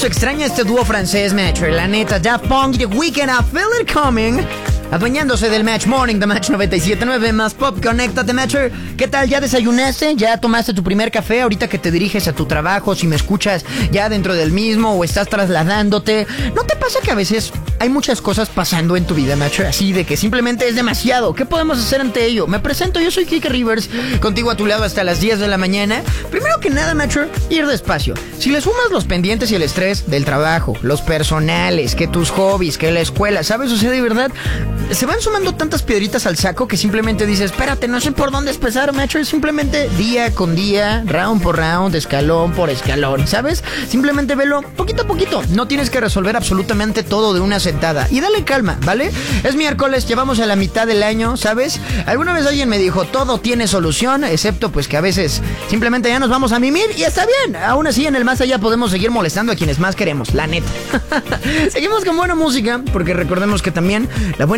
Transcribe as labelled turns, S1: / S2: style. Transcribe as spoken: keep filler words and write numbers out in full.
S1: extraña este dúo francés, Metro. La neta, Daft Punk, The Weeknd, I Feel It Coming. Adueñándose del Match Morning de Match noventa y siete punto nueve más Pop. Conéctate, Matcher. ¿Qué tal? ¿Ya desayunaste? ¿Ya tomaste tu primer café? Ahorita que te diriges a tu trabajo, si me escuchas ya dentro del mismo o estás trasladándote, ¿no te pasa que a veces hay muchas cosas pasando en tu vida, Matcher? Así de que simplemente es demasiado. ¿Qué podemos hacer ante ello? Me presento, yo soy Kike Rivers, contigo a tu lado hasta las diez de la mañana. Primero que nada, Matcher, ir despacio. Si le sumas los pendientes y el estrés del trabajo, los personales, que tus hobbies, que la escuela, ¿sabes? O sea, de verdad, se van sumando tantas piedritas al saco que simplemente dices, espérate, no sé por dónde empezar, Matcher. Simplemente día con día, round por round, escalón por escalón, ¿sabes? Simplemente velo poquito a poquito. No tienes que resolver absolutamente todo de una sentada. Y dale calma, ¿vale? Es miércoles, llevamos a la mitad del año, ¿sabes? Alguna vez alguien me dijo, todo tiene solución, excepto pues que a veces simplemente ya nos vamos a mimir y está bien. Aún así, en el más allá podemos seguir molestando a quienes más queremos, la neta. Seguimos con buena música, porque recordemos que también la buena